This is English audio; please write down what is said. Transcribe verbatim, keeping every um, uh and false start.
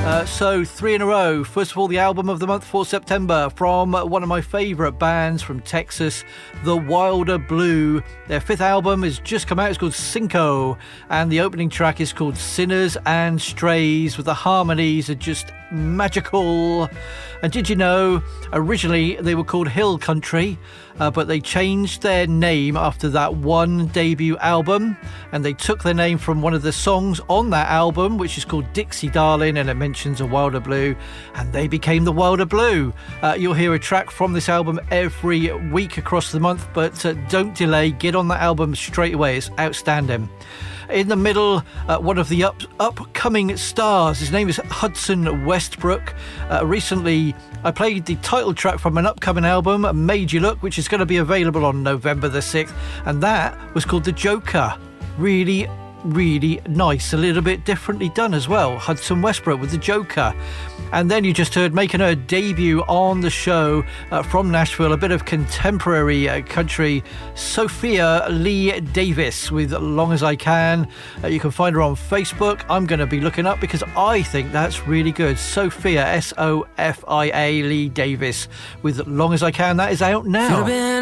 Uh, so, three in a row. First of all, the album of the month for September from one of my favourite bands from Texas, The Wilder Blue. Their fifth album has just come out. It's called Cinco, and the opening track is called Sinners and Strays, with the harmonies are just magical. And did you know, originally they were called Hill Country, uh, but they changed their name after that one debut album, and they took their name from one of the songs on that album, which is called Dixie Darling, and it mentions a Wilder Blue, and they became the Wilder Blue. Uh, you'll hear a track from this album every week across the month, but uh, don't delay, get on that album straight away. It's outstanding. In the middle, uh, one of the up, upcoming stars. His name is Hudson Westbrook. Uh, recently, I played the title track from an upcoming album, Made You Look, which is going to be available on November the sixth, and that was called The Joker. Really, really nice. A little bit differently done as well. Hudson Westbrook with The Joker. And then you just heard, making her debut on the show uh, from Nashville, a bit of contemporary uh, country, Sophia Lee Davis with Long As I Can. Uh, you can find her on Facebook. I'm going to be looking up because I think that's really good. Sophia, S O F I A Lee Davis with Long As I Can. That is out now.